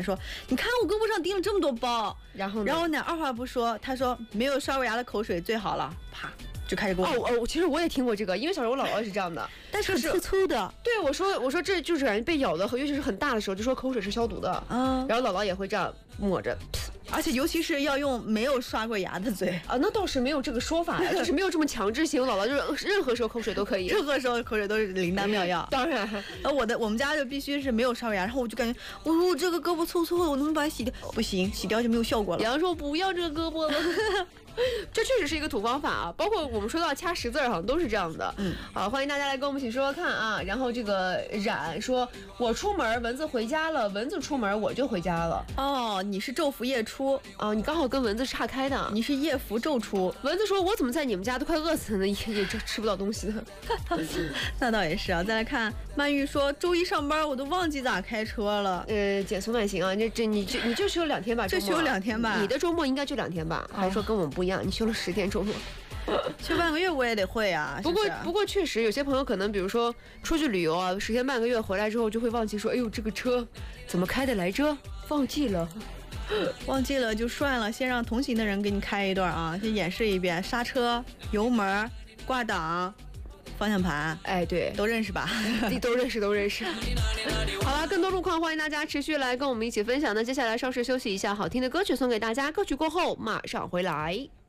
奶说：“你看我胳膊上钉了这么多包。” 然后我奶二话不说，他说：“没有刷过牙的口水最好了。”啪。就开始给我其实我也听过这个，因为小时候我姥姥是这样的， 但是很粗的。 对，我说这就是感觉被咬的，尤其是很大的时候，就说口水是消毒的。然后姥姥也会这样抹着， 而且尤其是要用没有刷过牙的嘴啊，那倒是没有这个说法呀，就是没有这么强制性。我姥姥就是任何时候口水都可以， 任何时候口水都是灵丹妙药。 当然， 我们家就必须是没有刷过牙，然后我就感觉我说我这个胳膊粗粗的，我能不能把它洗掉？不行，洗掉就没有效果了。 杨说不要这个胳膊了。这确实是一个土方法啊，包括我们说到掐识字好像都是这样的。好，欢迎大家来跟我们一起说说看啊。然后这个冉说，我出门蚊子回家了，蚊子出门我就回家了。 哦，你是昼伏夜出哦，你刚好跟蚊子岔开的， 你是夜伏昼出。 蚊子说，我怎么在你们家都快饿死了呢，也吃不到东西呢。 那倒也是啊。再来看曼玉说，周一上班我都忘记咋开车了。 减速慢行啊，你就休2天吧， 就休2天吧。 你的周末应该就2天吧？还是说跟我们不一样，你休了10天周末？ 休半个月我也得会啊。 不过确实有些朋友可能比如说出去旅游啊，10天半个月回来之后就会忘记说，哎呦这个车怎么开的来着，忘记了就算了，先让同行的人给你开一段啊，先演示一遍刹车、油门、挂档、方向盘。 哎，对， 都认识吧？ 都认识。好了，更多路况欢迎大家持续来跟我们一起分享。那接下来稍事休息一下，好听的歌曲送给大家，歌曲过后马上回来。